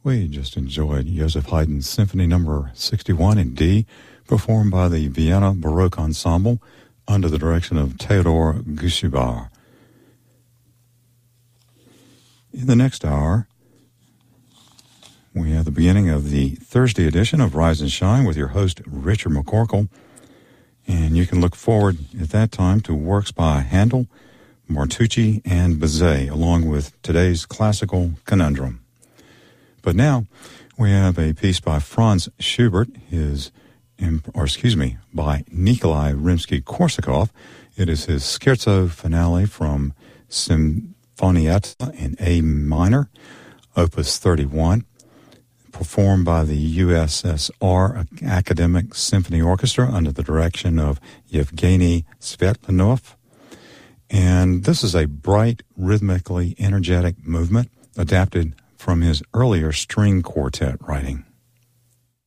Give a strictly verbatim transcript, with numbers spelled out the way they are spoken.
We just enjoyed Joseph Haydn's Symphony Number sixty-one in D, performed by the Vienna Baroque Ensemble under the direction of Theodor Gusubar. In the next hour, we have the beginning of the Thursday edition of Rise and Shine with your host, Richard McCorkle. And you can look forward at that time to works by Handel, Martucci, and Bizet, along with today's classical conundrum. But now we have a piece by Franz Schubert, his, or excuse me, by Nikolai Rimsky-Korsakov. It is his scherzo finale from Sinfonietta in A minor, opus thirty-one, performed by the U S S R Academic Symphony Orchestra under the direction of Yevgeny Svetlanov. And this is a bright, rhythmically energetic movement adapted from his earlier string quartet writing.